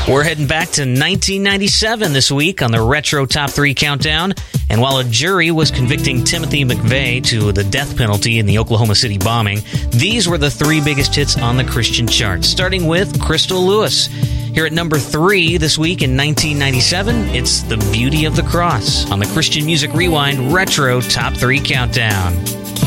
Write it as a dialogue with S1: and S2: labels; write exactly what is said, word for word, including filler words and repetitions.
S1: We're heading back to nineteen ninety-seven this week on the Retro Top three Countdown. And while a jury was convicting Timothy McVeigh to the death penalty in the Oklahoma City bombing, these were the three biggest hits on the Christian charts, starting with Crystal Lewis. Here at number three this week in nineteen ninety-seven, it's The Beauty of the Cross on the Christian Music Rewind Retro Top three Countdown.